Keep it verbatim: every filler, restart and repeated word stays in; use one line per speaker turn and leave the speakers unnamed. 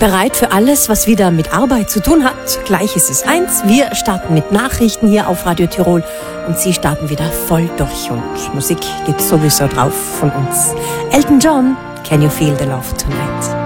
Bereit für alles, was wieder mit Arbeit zu tun hat? Gleich ist es eins. Wir starten mit Nachrichten hier auf Radio Tirol und Sie starten wieder voll durch. Und Musik gibt's sowieso drauf von uns. Elton John, Can You Feel the Love Tonight?